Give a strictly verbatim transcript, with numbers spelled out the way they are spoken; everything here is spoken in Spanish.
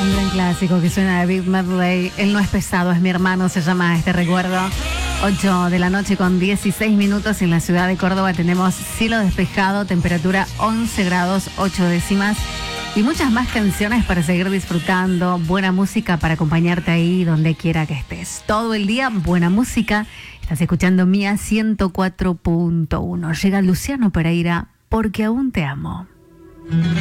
Un gran clásico que suena de Big Medley. Él no es pesado, es mi hermano, se llama este recuerdo. ocho de la noche con dieciséis minutos en la ciudad de Córdoba. Tenemos cielo despejado, temperatura once grados, ocho décimas. Y muchas más canciones para seguir disfrutando. Buena música para acompañarte ahí donde quiera que estés. Todo el día, buena música. Estás escuchando Mía ciento cuatro punto uno. Llega Luciano Pereira, Porque aún te amo.